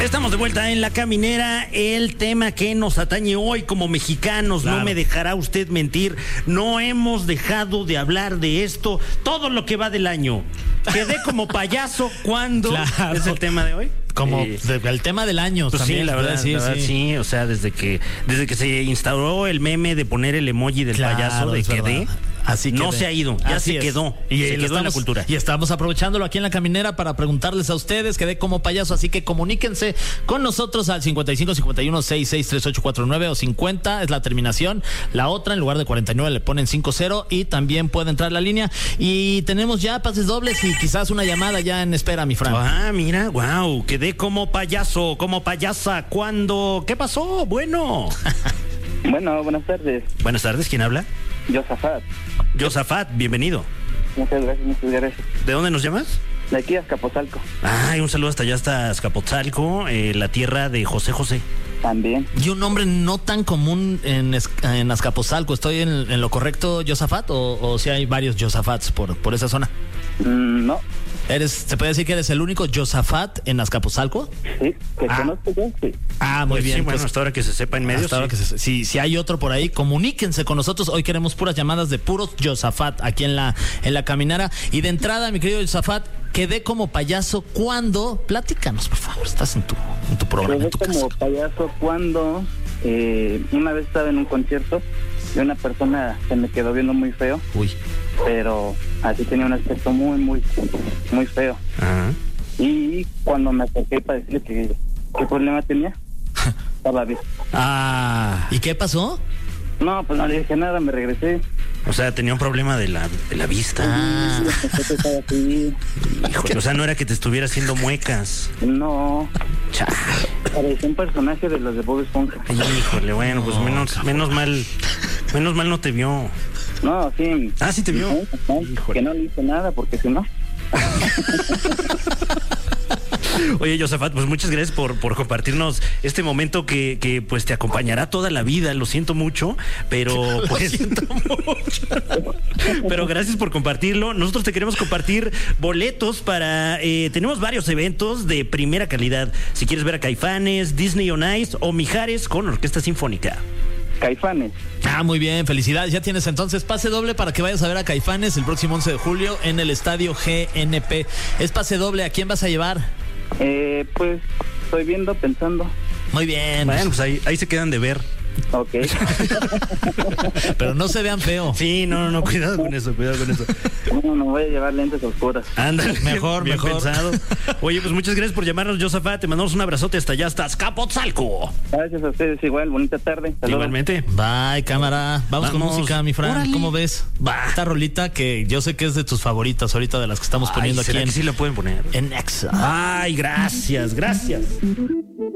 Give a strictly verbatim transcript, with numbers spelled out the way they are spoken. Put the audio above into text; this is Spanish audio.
Estamos de vuelta en La Caminera. El tema que nos atañe hoy como mexicanos, claro. No me dejará usted mentir. No hemos dejado de hablar de esto todo lo que va del año. Quedé como payaso cuando claro. es el tema de hoy. Como eh, de, el tema del año pues también. Sí, la verdad, sí, la verdad, sí. sí. O sea, desde que desde que se instauró el meme de poner el emoji del claro, payaso de quedé. Verdad. Así no se ha ido, ya Así se quedó. Y se quedó estamos, en la cultura. Y estamos aprovechándolo aquí en La Caminera para preguntarles a ustedes, quedé como payaso, así que comuníquense con nosotros al cincuenta y cinco cincuenta y uno sesenta y seis treinta y ocho cuarenta y nueve o cincuenta es la terminación. La otra, en lugar de cuarenta y nueve, le ponen cincuenta y también puede entrar la línea. Y tenemos ya pases dobles y quizás una llamada ya en espera, mi Fran. Ah, mira, wow, quedé como payaso, como payasa. ¿Cuándo? ¿Qué pasó? Bueno. Bueno, buenas tardes. Buenas tardes, ¿quién habla? Josafat. Josafat, bienvenido. Muchas gracias, muchas gracias. ¿De dónde nos llamas? De aquí a Azcapotzalco. Ay, un saludo hasta allá, hasta Azcapotzalco, eh, la tierra de José José. También. Y un nombre no tan común en, en Azcapotzalco. ¿Estoy en, en lo correcto, Josafat? ¿O, o si hay varios Josafats por, por esa zona? Mm, no. ¿Eres, ¿Se puede decir que eres el único Josafat en Azcapotzalco? Sí, que ah. conozco yo, sí. Ah, muy pues bien. Sí, bueno, pues, hasta ahora que se sepa en medio. Hasta sí. ahora que se, si, si hay otro por ahí, comuníquense con nosotros. Hoy queremos puras llamadas de puros Josafat aquí en la, en la Caminera. Y de entrada, mi querido Josafat, quedé como payaso cuando... Platícanos, por favor, estás en tu, en tu programa, quedé en tu como casa. payaso cuando eh, una vez estaba en un concierto y una persona se me quedó viendo muy feo. Uy. Pero así tenía un aspecto muy, muy, muy feo. Ajá. Y cuando me acerqué para decirle que qué problema tenía, estaba bien. Ah, ¿y qué pasó? No, pues no le dije nada, me regresé. O sea, tenía un problema de la, de la vista. Ah. Sí, híjole, o sea, no era que te estuviera haciendo muecas. No. Chale. Parecía un personaje de los de Bob Esponja. Híjole, bueno, pues menos, menos mal, menos mal no te vio. No, sí. Ah, sí te vio. No, no, que no le hice nada, porque si no. Oye, Josafat, pues muchas gracias por, por compartirnos este momento que, que pues te acompañará toda la vida. Lo siento mucho, pero pues Lo siento mucho. Pero gracias por compartirlo. Nosotros te queremos compartir boletos para eh, tenemos varios eventos de primera calidad. Si quieres ver a Caifanes, Disney on Ice o Mijares con Orquesta Sinfónica. Caifanes. Ah, muy bien, felicidades. Ya tienes entonces pase doble para que vayas a ver a Caifanes el próximo once de julio en el estadio G N P. Es pase doble, ¿a quién vas a llevar? Eh, pues estoy viendo, pensando. Muy bien. Bueno, pues ahí, ahí se quedan de ver. Ok. Pero no se vean feo. Sí, no, no, no, cuidado con eso, cuidado con eso. No, no voy a llevar lentes oscuras. Ándale, mejor, bien mejor. pensado. Oye, pues muchas gracias por llamarnos, Josafat. Te mandamos un abrazote hasta allá, hasta Azcapotzalco. Gracias a ustedes, igual, bonita tarde. Saludos. Igualmente. Bye, cámara. Vamos, Vamos. con música, mi Fran. Órale. ¿Cómo ves? Va. Esta rolita que yo sé que es de tus favoritas ahorita, de las que estamos Ay, poniendo aquí ¿será en, que sí la pueden poner? en Exa. Ay, gracias, gracias.